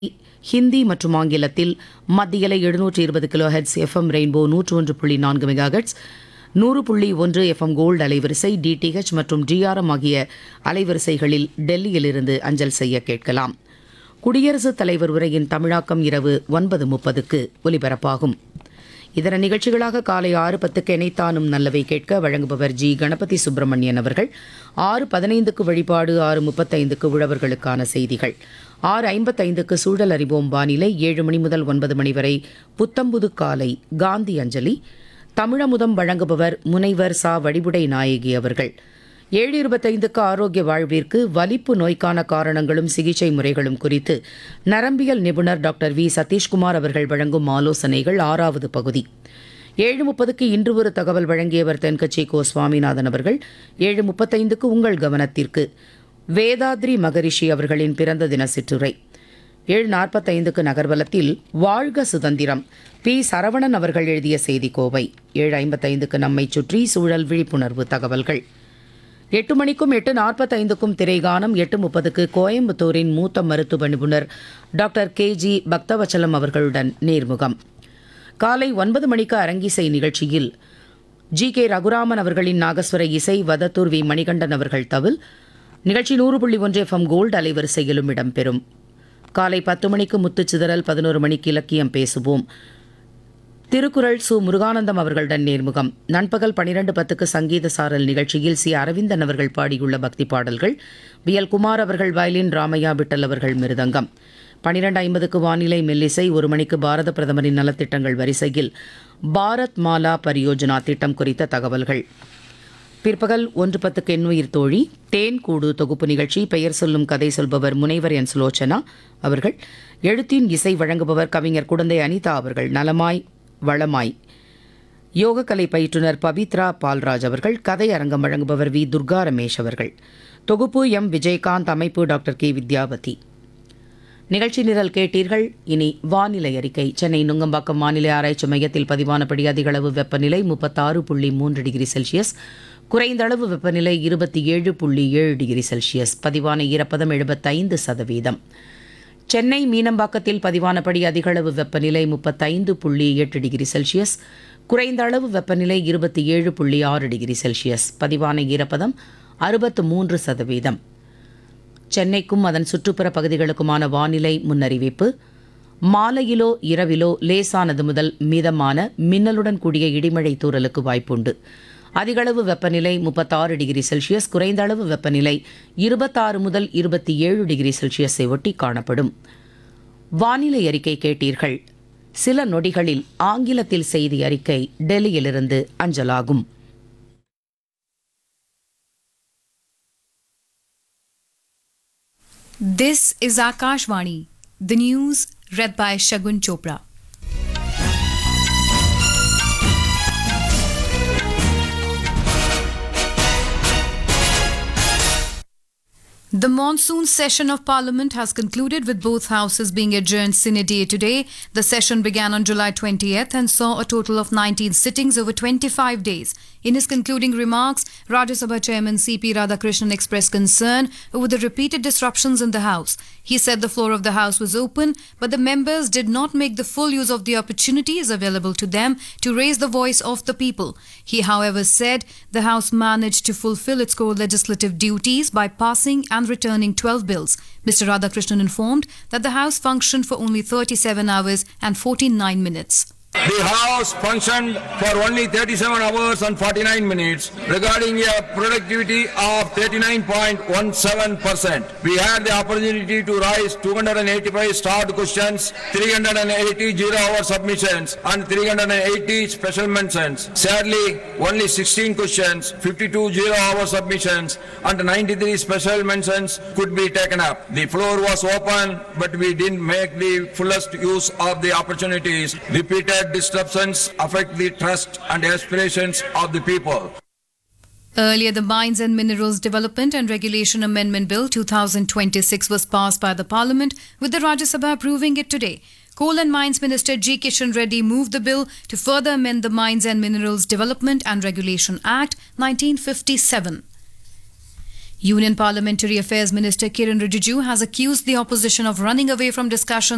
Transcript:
ஹிந்தி மற்றும் ஆங்கிலத்தில் மத்தியில 720 kilo hertz FM rainbow 101.4 megahertz 100.1 FM gold அலைவரிசை டிடிஹெச் மற்றும் டிஆர்எம் ஆகிய அலைவரிசைகளில் டெல்லியிலிருந்து அஞ்சல் செய்ய கேட்கலாம். குடியரசுத் தலைவர் உரையின் தமிழாக்கம் இரவு 9:30க்கு ஒலிபரப்பாகும். இதர நிகழ்ச்சிகளாக காலை 6:10க்கு எனைத்தானும் நல்லவை கேட்க வழங்குபவர் ஜி. கணபதி சுப்பிரமணியன் அவர்கள். 6:15க்கு வழிபாடு, 6:35க்கு உழவர்களுக்கான செய்திகள், 6:55க்கு சூழல் அறிவோம் வானிலை, 7 மணி முதல் 9 மணி வரை புத்தம்புது காலை காந்தி அஞ்சலி, தமிழமுதம் வழங்குபவர் முனைவர் சா. வடிவுடை நாயகி அவர்கள். 7:25க்கு ஆரோக்கிய வாழ்விற்கு வலிப்பு நோய்க்கான காரணங்களும் சிகிச்சை முறைகளும் குறித்து நரம்பியல் நிபுணர் டாக்டர் வி. சதீஷ்குமார் அவர்கள் வழங்கும் ஆலோசனைகள் 6வது பகுதி. 7:30க்கு இன்று ஒரு தகவல் வழங்கியவர் தென்கட்சி கோ. சுவாமிநாதன் அவர்கள். 7:35க்கு உங்கள் கவனத்திற்கு வேதாத்ரி மகரிஷி அவர்களின் பிறந்த தின சிற்றுரை. 7:45க்கு நகர்வலத்தில் வாழ்க சுதந்திரம் பி. சரவணன் அவர்கள் எழுதிய செய்தி கோவை. 7:55க்கு நம்மை சுற்றி சூழல் விழிப்புணர்வு தகவல்கள். 8 மணிக்கும் 8:45க்கும் திரைகானம். 8:30க்கு கோயம்புத்தூரின் மூத்த மருத்துவ நிபுணர் டாக்டர் கே.ஜி. பக்தவச்சலம் அவர்களுடன் நேர்முகம். காலை 9 மணிக்கு அரங்கிசை நிகழ்ச்சியில் ஜி.கே. ரகுராமன் அவர்களின் நாகஸ்வர இசை, வதத்தூர் வி. மணிகண்டன் அவர்கள் தவில். நிகழ்ச்சி 100.1 எஃப்எம் கோல்டு அலைவரிசையிலும் இடம்பெறும். காலை 10 மணிக்கு முத்துச்சிதறல், 11 மணிக்கு இலக்கியம் பேசுவோம். திருக்குறள் சு. முருகானந்தம் அவர்களுடன் நேர்முகம். நண்பகல் 12:10க்கு சங்கீத சாரல் நிகழ்ச்சியில் சி. அரவிந்தன் அவர்கள் பாடியுள்ள பக்தி பாடல்கள், வி. எல். குமார் அவர்கள் வயலின், ராமையா பிட்டல் அவர்கள் மிருதங்கம். 12:50க்கு வானிலை மெல்லிசை. 1 மணிக்கு பாரத பிரதமரின் நலத்திட்டங்கள் வரிசையில் பாரத் மாலா பரியோஜனா திட்டம் குறித்த தகவல்கள். பிற்பகல் 1:10க்கு எண்ணுயிர் தோழி தேன்கூடு தொகுப்பு நிகழ்ச்சி. பெயர் சொல்லும் கதை சொல்பவர் முனைவர் என். சுலோச்சனா அவர்கள். எழுத்தின் இசை வழங்குபவர் கவிஞர் குடந்தை அனிதா அவர்கள். நலமாய் வளமாய் யோகக்கலை பயிற்றுனர் பவித்ரா பால்ராஜ் அவர்கள். கதை அரங்கம் வழங்குபவர் வி. துர்கா ரமேஷ் அவர்கள். தொகுப்பு எம். விஜயகாந்த். அமைப்பு டாக்டர் கே. வித்யாவதி. நிகழ்ச்சி நிரல் கேட்டீர்கள். இனி வானிலை அறிக்கை. சென்னை நுங்கம்பாக்கம் வானிலை ஆராய்ச்சி மையத்தில் பதிவானபடி அதிகளவு வெப்பநிலை 36.3 டிகிரி செல்சியஸ், குறைந்த அளவு வெப்பநிலை 27.7 டிகிரி செல்சியஸ், பதிவான ஈரப்பதம் 75%. சென்னை மீனம்பாக்கத்தில் பதிவானபடி அதிகளவு வெப்பநிலை 35.8 டிகிரி செல்சியஸ், குறைந்த அளவு வெப்பநிலை 27.6 டிகிரி செல்சியஸ், பதிவான ஈரப்பதம் 63%. சென்னைக்கும் அதன் சுற்றுப்புற பகுதிகளுக்குமான வானிலை முன்னறிவிப்பு. மாலையிலோ இரவிலோ லேசானது முதல் மிதமான மின்னலுடன் கூடிய இடிமழை தூறலுக்கு வாய்ப்புண்டு. அதிகளவு வெப்பநிலை 36 டிகிரி செல்சியஸ், குறைந்த அளவு வெப்பநிலை 26 முதல் 27 டிகிரி செல்சியஸை ஒட்டி காணப்படும். வானிலை அறிக்கை கேட்டீர்கள். சில நொடிகளில் ஆங்கிலத்தில் செய்தி அறிக்கை டெல்லியிலிருந்து அஞ்சலாகும். This is Akashvani. The news read by Shagun Chopra. The monsoon session of Parliament has concluded with both houses being adjourned sine die today. The session began on July 20th and saw a total of 19 sittings over 25 days. In his concluding remarks, Rajya Sabha Chairman C.P. Radhakrishnan expressed concern over the repeated disruptions in the House. He said the floor of the House was open, but the members did not make the full use of the opportunities available to them to raise the voice of the people. He, however, said the House managed to fulfill its core legislative duties by passing and returning 12 bills. Mr. Radhakrishnan informed that the House functioned for only 37 hours and 49 minutes. The House functioned for only 37 hours and 49 minutes, regarding a productivity of 39.17%. We had the opportunity to raise 285 start questions, 380 zero-hour submissions, and 380 special mentions. Sadly, only 16 questions, 52 zero-hour submissions, and 93 special mentions could be taken up. The floor was open, but we didn't make the fullest use of the opportunities. Repeated disruptions affect the trust and aspirations of the people. Earlier, the Mines and Minerals Development and Regulation Amendment Bill 2026 was passed by the Parliament, with the Rajya Sabha approving it today. Coal and Mines Minister G. Kishan Reddy moved the bill to further amend the Mines and Minerals Development and Regulation Act 1957. Union Parliamentary Affairs Minister Kiran Rijiju has accused the opposition of running away from discussions